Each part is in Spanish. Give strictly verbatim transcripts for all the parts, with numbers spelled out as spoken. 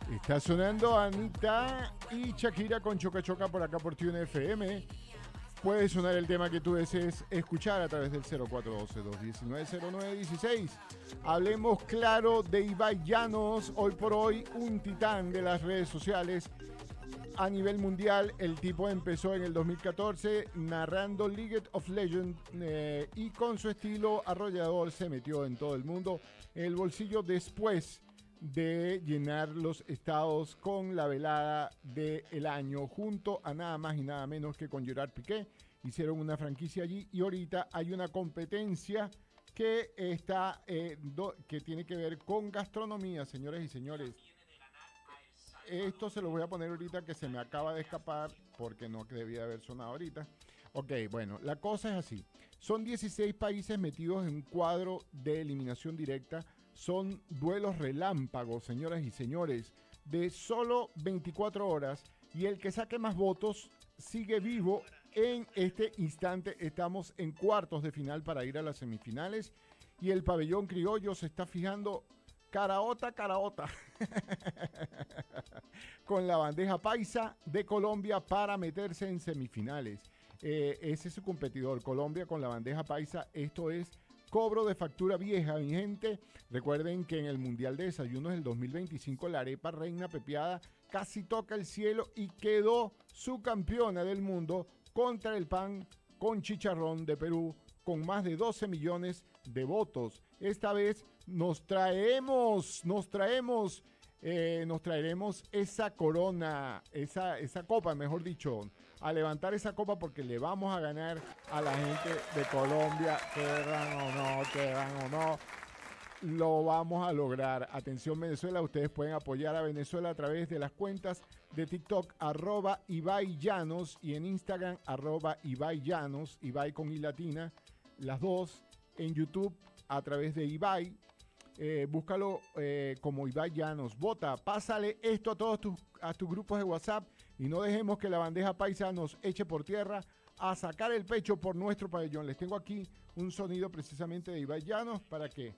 Está sonando Anita y Shakira con Choca Choca por acá por Tune F M. Puede sonar el tema que tú desees escuchar a través del cero cuatro uno dos, dos uno nueve, cero nueve uno seis. Hablemos claro de Ibai Llanos, hoy por hoy un titán de las redes sociales a nivel mundial. El tipo empezó en el dos mil catorce narrando League of Legends eh, y con su estilo arrollador se metió en todo el mundo en el bolsillo después de llenar los estados con la velada del año junto a nada más y nada menos que con Gerard Piqué. Hicieron una franquicia allí y ahorita hay una competencia que está eh, do, que tiene que ver con gastronomía, señores y señores. Esto se lo voy a poner ahorita que se me acaba de escapar porque no debía haber sonado ahorita. Ok, bueno, la cosa es así. Son dieciséis países metidos en un cuadro de eliminación directa. Son duelos relámpagos, señoras y señores, de solo veinticuatro horas. Y el que saque más votos sigue vivo. En este instante estamos en cuartos de final para ir a las semifinales. Y el pabellón criollo se está fijando caraota, caraota con la bandeja paisa de Colombia para meterse en semifinales. Eh, ese es su competidor, Colombia con la bandeja paisa. Esto es cobro de factura vieja, mi gente. Recuerden que en el Mundial de Desayunos del dos mil veinticinco la arepa reina pepiada casi toca el cielo y quedó subcampeona del mundo contra el pan con chicharrón de Perú con más de doce millones de votos. Esta vez nos traemos, nos traemos, eh, nos traeremos esa corona, esa, esa copa, mejor dicho, a levantar esa copa porque le vamos a ganar a la gente de Colombia, quieran o no, quieran o no, lo vamos a lograr. Atención Venezuela, ustedes pueden apoyar a Venezuela a través de las cuentas de TikTok, arroba Ibai Llanos, y en Instagram, arroba Ibai Llanos, Ibai con I latina, las dos, en YouTube a través de Ibai. Eh, búscalo eh, como Ibai Llanos. Vota, pásale esto a todos tus, a tus grupos de WhatsApp y no dejemos que la bandeja paisa nos eche por tierra a sacar el pecho por nuestro pabellón. Les tengo aquí un sonido precisamente de Ibai Llanos para que...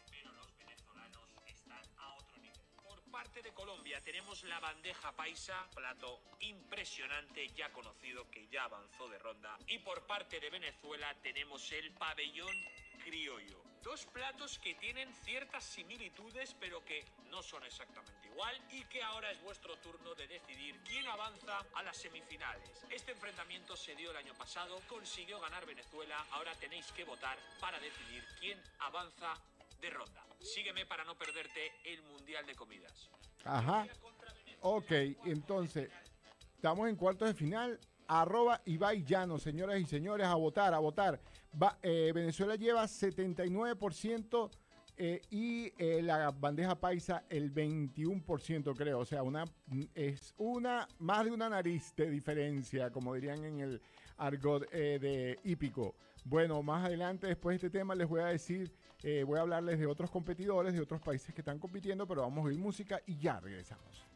Parte de Colombia tenemos la bandeja paisa, plato impresionante ya conocido que ya avanzó de ronda, y por parte de Venezuela tenemos el pabellón criollo. Dos platos que tienen ciertas similitudes pero que no son exactamente igual y que ahora es vuestro turno de decidir quién avanza a las semifinales. Este enfrentamiento se dio el año pasado, consiguió ganar Venezuela, ahora tenéis que votar para decidir quién avanza de ronda. Sígueme para no perderte el Mundial de Comidas. Ajá. Ok, entonces, estamos en cuartos de final. Arroba Ibai Llanos, señoras y señores, a votar, a votar. Va, eh, Venezuela lleva setenta y nueve por ciento eh, y eh, la bandeja paisa el veintiuno por ciento, creo. O sea, una es una más de una nariz de diferencia, como dirían en el argot eh, de hípico. Bueno, más adelante, después de este tema, les voy a decir, eh, voy a hablarles de otros competidores, de otros países que están compitiendo, pero vamos a oír música y ya regresamos.